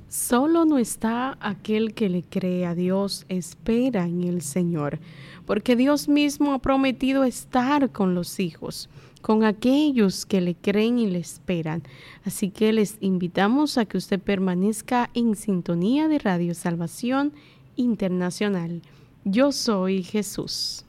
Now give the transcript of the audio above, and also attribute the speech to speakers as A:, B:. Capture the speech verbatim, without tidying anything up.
A: Solo no está aquel que le cree a Dios, espera en el Señor, porque Dios mismo ha prometido estar con los hijos, con aquellos que le creen y le esperan. Así que les invitamos a que usted permanezca en sintonía de Radio Salvación Internacional. Yo soy Jesús.